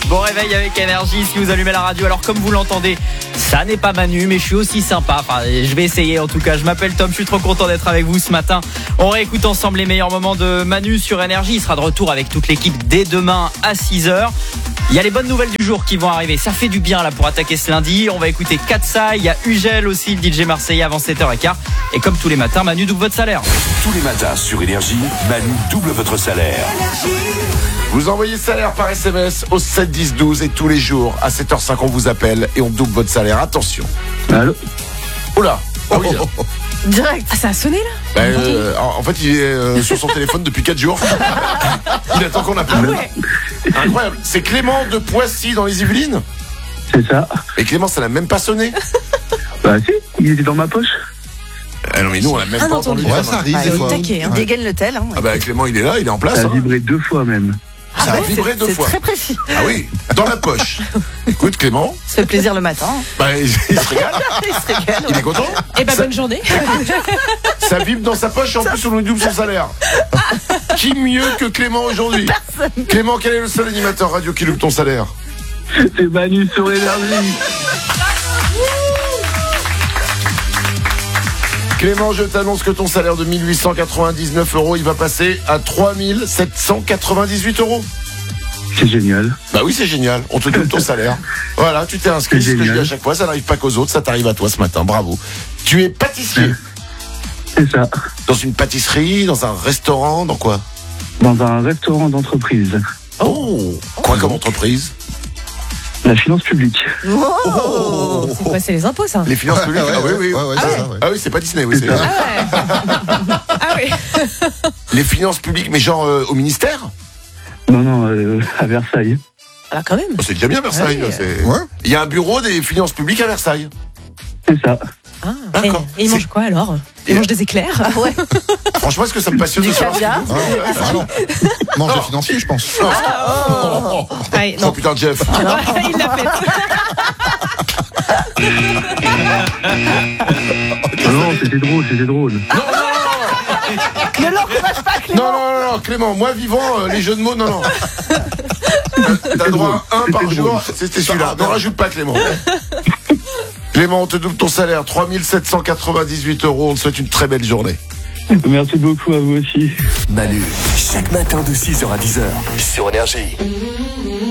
Bon réveil avec énergie si vous allumez la radio. Alors comme vous l'entendez, ça n'est pas Manu, mais je suis aussi sympa. Enfin, je vais essayer en tout cas. Je m'appelle Tom, je suis trop content d'être avec vous ce matin. On réécoute ensemble les meilleurs moments de Manu sur énergie. Il sera de retour avec toute l'équipe dès demain à 6h. Il y a les bonnes nouvelles du jour qui vont arriver. Ça fait du bien là pour attaquer ce lundi. On va écouter Katsai, il y a Ugel aussi, le DJ marseillais avant 7h15. Et comme tous les matins, Manu double votre salaire. Tous les matins sur Énergie, Manu double votre salaire. Vous envoyez salaire par SMS au 7 10 12 et tous les jours à 7h05 on vous appelle et on double votre salaire. Attention. Allô. Oula. Ah oui. Direct. Ah, ça a sonné là En fait, il est sur son téléphone depuis 4 jours. Il attend qu'on appelle. Ah ouais. Incroyable. C'est Clément de Poissy dans les Yvelines. C'est ça. Et Clément, ça n'a même pas sonné. Bah si, il était dans ma poche. Ah non mais nous on l'a même pas entendu. entendu. Ouais, ça arrive des fois. Taquet, hein. Il dégaine le tel. Hein. Ah bah Clément il est là, il est en place. Ça a Hein. vibré 2 fois même. Ça a vibré 2 C'est fois. très précis. Ah oui, dans la poche. Écoute Clément, Ça fait plaisir le matin. bah, il se régale. Il se régale. Il est content. Eh ben Ça- bonne journée. Ça vibre dans sa poche et en plus on lui double son salaire. Qui mieux que Clément aujourd'hui? Clément, quel est le seul animateur radio qui double ton salaire? C'est Manu sur énergie. Clément, je t'annonce que ton salaire de 1899 €, il va passer à 3798 €. C'est génial. Bah oui, c'est génial. On te double ton salaire. Voilà, tu t'es inscrit. C'est C'est ce que je dis à génial. chaque fois. Ça n'arrive pas qu'aux autres. Ça t'arrive à toi ce matin. Bravo. Tu es pâtissier. C'est ça. Dans une pâtisserie, dans un restaurant, dans quoi? Dans un restaurant d'entreprise. Oh, quoi comme entreprise? La finance publique. Oh. C'est quoi, c'est les impôts ça? Les finances publiques. Ah oui, oui. Ouais, c'est ça, ouais. Ah oui, c'est pas Disney. Oui, c'est C'est ça. Ah ouais. les finances publiques, mais genre au ministère. Non, à Versailles. Ah quand même. Oh, c'est déjà bien Versailles. Ouais. Là, c'est- Ouais. Il y a un bureau des finances publiques à Versaille. C'est ça. Ah. D'accord. Et ils mangent quoi alors? Ils mangent des éclairs? Ah ouais. Franchement, est-ce que ça me passionne de savoir ce qu'ils caviar. font? Ah non. Mange des financiers, je pense. Oh, Ouais, oh non. putain, Jeff. Il l'a fait. Non, c'était drôle. Ne l'encourage pas, Clément. Non, Clément, moi vivant, les jeux de mots, non. T'as droit à un par C'était jour, drôle. c'était celui-là. Ne rajoute pas, Clément. Clément, on te double ton salaire, 3798 €. On te souhaite une très belle journée. Merci beaucoup à vous aussi. Manu, chaque matin de 6h à 10h sur Énergie.